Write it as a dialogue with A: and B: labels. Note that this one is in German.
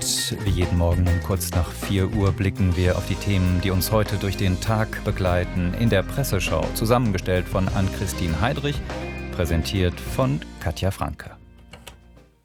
A: Und wie jeden Morgen um kurz nach 4 Uhr blicken wir auf die Themen, die uns heute durch den Tag begleiten, in der Presseschau, zusammengestellt von Ann-Christine Heidrich, präsentiert von Katja Franke.